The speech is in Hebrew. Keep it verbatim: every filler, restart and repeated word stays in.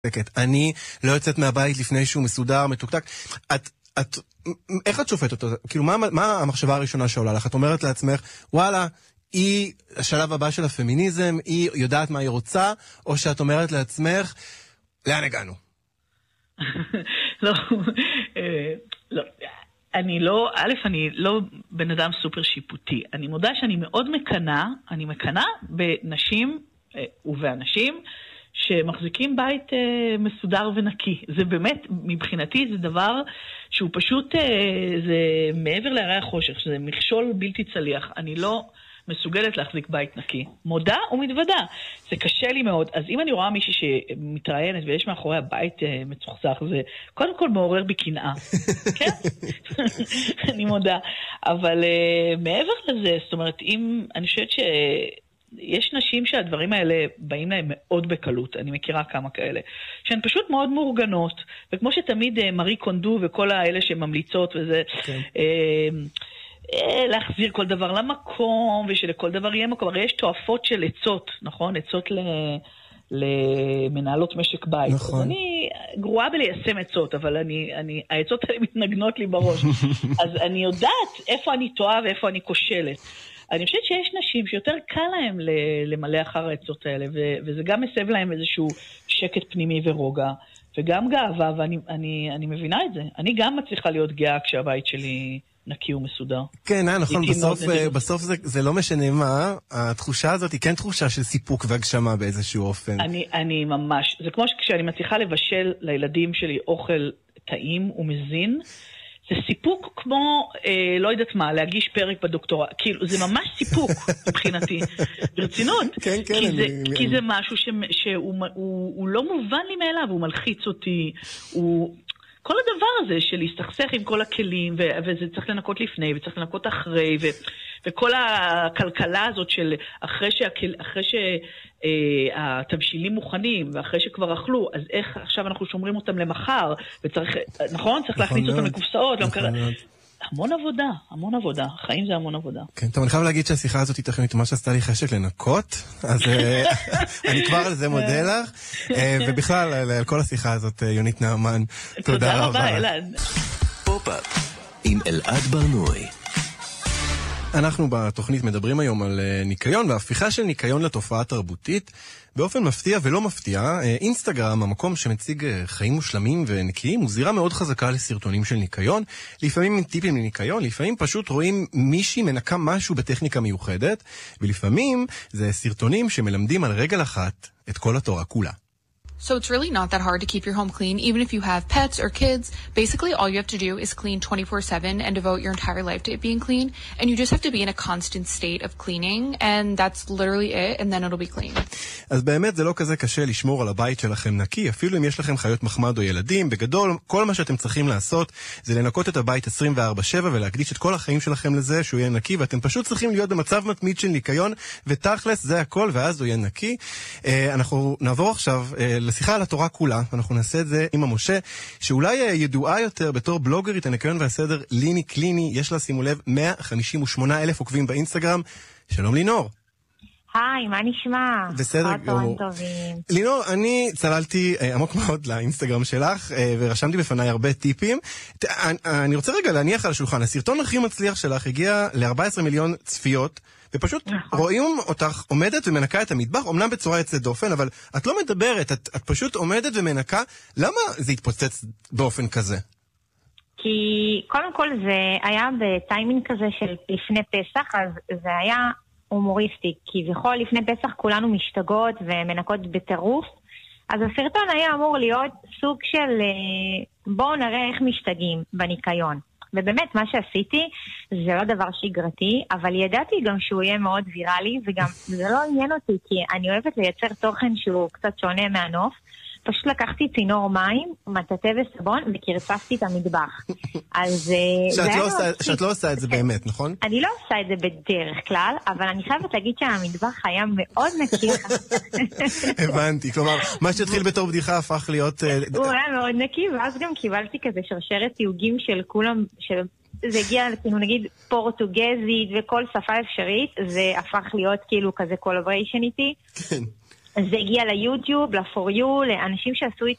אני לא יוצאת מהבית לפני שהוא מסודר, מתוקתק. את, את, איך את שופטת אותו? כאילו, מה, מה המחשבה הראשונה שעולה לך? את אומרת לעצמך, וואלה, היא השלב הבא של הפמיניזם, היא יודעת מה היא רוצה, או שאת אומרת לעצמך, לאן הגענו? לא, לא. אני לא, א', אני לא בן אדם סופר שיפוטי. אני מודה שאני מאוד מקנה, אני מקנה בנשים ובאנשים שמחזיקים בית אה, מסודר ונקי. זה באמת, מבחינתי, זה דבר שהוא פשוט, אה, זה מעבר להרי החושך, זה מכשול בלתי צליח. אני לא מסוגלת להחזיק בית נקי. מודה ומתוודה. זה קשה לי מאוד. אז אם אני רואה מישהי שמתראיינת ויש מאחורי הבית אה, מצוחזך, זה קודם כל מעורר בי קנאה. כן? אני מודה. אבל אה, מעבר לזה, זאת אומרת, אם, אני חושבת ש... יש נשים שהדברים האלה באים להם מאוד בקלות, אני מכירה כמה כאלה, שהן פשוט מאוד מאורגנות, וכמו שתמיד מרי קונדו וכל האלה שממליצות וזה, okay. אה, אה, להחזיר כל דבר למקום, ושלכל דבר יהיה מקום, הרי יש תועפות של עצות, נכון? עצות ל... למנהלות משק בית. נכון. אז אני גרועה בליישם עצות, אבל אני, אני, העצות האלה מתנגנות לי בראש. אז אני יודעת איפה אני טועה ואיפה אני כושלת. אני חושבת שיש נשים שיותר קל להם למלא אחר העצות האלה, וזה גם מסב להם איזשהו שקט פנימי ורוגע, וגם גאווה, ואני אני, אני מבינה את זה. אני גם מצליחה להיות גאה כשהבית שלי נקי ומסודר. כן, נכון, בסוף, בסוף זה, זה לא משנה מה, התחושה הזאת היא כן תחושה של סיפוק והגשמה באיזשהו אופן. אני, אני ממש, זה כמו שכשאני מצליחה לבשל לילדים שלי אוכל טעים ומזין, זה סיפוק כמו, אה, לא יודעת מה, להגיש פרק בדוקטורט. כאילו, זה ממש סיפוק מבחינתי. ברצינות. כן, כן. כי, אני, זה, אני... כי זה משהו ש, שהוא הוא, הוא לא מובן לי מאליו, הוא מלחיץ אותי. הוא... כל הדבר הזה של להסתכסך עם כל הכלים, ו- וזה צריך לנקות לפני, וצריך לנקות אחרי, ו- וכל הכלכלה הזאת של אחרי, שהכל, אחרי שהתבשילים מוכנים, ואחרי שכבר אכלו, אז איך עכשיו אנחנו שומרים אותם למחר, וצריך, נכון? צריך להכניס אותם לקופסאות, המון עבודה, המון עבודה. החיים זה המון עבודה. כן, טוב, אני חייב להגיד שהשיחה הזאת תכנית ממש עשתה לי חשק לנקות, אז אני כבר על זה מודה לך, ובכלל, על כל השיחה הזאת, יונית נעמן, תודה רבה. תודה רבה, אלעד. פופ-אפ עם אלעד ברנועי. אנחנו בתוכנית מדברים היום על ניקיון, וההפיכה של ניקיון לתופעה תרבותית. באופן מפתיע ולא מפתיע, אינסטגרם, המקום שמציג חיים מושלמים ונקיים, הוא זירה מאוד חזקה לסרטונים של ניקיון. לפעמים עם טיפים לניקיון, לפעמים פשוט רואים מישהי מנקה משהו בטכניקה מיוחדת, ולפעמים זה סרטונים שמלמדים על רגל אחת את כל התורה כולה. So it's really not that hard to keep your home clean, even if you have pets or kids. Basically, all you have to do is clean twenty-four seven and devote your entire life to it being clean. And you just have to be in a constant state of cleaning, and that's literally it, and then it'll be clean. אז באמת זה לא כזה קשה לשמור על הבית שלכם נקי, אפילו אם יש לכם חיות מחמד או ילדים. בגדול, כל מה שאתם צריכים לעשות זה לנקות את הבית עשרים וארבע שבע ולהקדיש את כל החיים שלכם לזה שהוא יהיה נקי, ואתם פשוט צריכים להיות במצב מתמיד של ניקיון, ותכלס זה הכל, ואז הוא יהיה נקי. אנחנו נעבור עכשיו לשיחה על התורה כולה, ואנחנו נעשה את זה עם המשה, שאולי ידועה יותר בתור בלוגרית הניקיון והסדר ליני קליני. יש לה, שימו לב, מאה חמישים ושמונה אלף עוקבים באינסטגרם. שלום לינור. היי, מה נשמע? בסדר גמור. לינור, אני צללתי עמוק מאוד לאינסטגרם שלך, ורשמתי בפניי הרבה טיפים. אני רוצה רגע להניח על השולחן, הסרטון הכי מצליח שלך הגיע ל-ארבעה עשר מיליון צפיות, ופשוט נכון. רואים אותך עומדת ומנקה את המטבח, אומנם בצורה יוצאת דופן, אבל את לא מדברת, את, את פשוט עומדת ומנקה. למה זה התפוצץ באופן כזה? כי קודם כל זה היה בטיימינג כזה של לפני פסח, אז זה היה הומוריסטי, כי בכל לפני פסח כולנו משתגעות ומנקות בטירוף, אז הסרטון היה אמור להיות סוג של בואו נראה איך משתגעים בניקיון. ובאמת, מה שעשיתי זה לא דבר שגרתי, אבל ידעתי גם שהוא יהיה מאוד ויראלי, וגם זה לא עניין אותי, כי אני אוהבת לייצר תוכן שהוא קצת שונה מהנוף. פשוט לקחתי צינור מים, מטאטא וסבון, וקרצפתי את המטבח. אז... שאת לא עושה את זה באמת, נכון? אני לא עושה את זה בדרך כלל, אבל אני חייבת להגיד שהמטבח היה מאוד נקי. הבנתי, כלומר, מה שהתחיל בתור בדיחה הפך להיות... הוא היה מאוד נקי, ואז גם קיבלתי כזה שרשרת תיוגים של כולם, זה הגיע, כאילו, נגיד, פורטוגזית וכל שפה אפשרית, זה הפך להיות כאילו כזה קולבריישן איתי. כן. אז זה הגיע ליוטיוב, ל-for you, לאנשים שעשו את